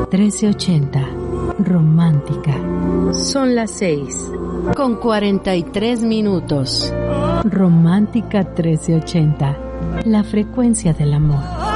1380. Romántica. Son las 6:43. Romántica 1380. La frecuencia del amor.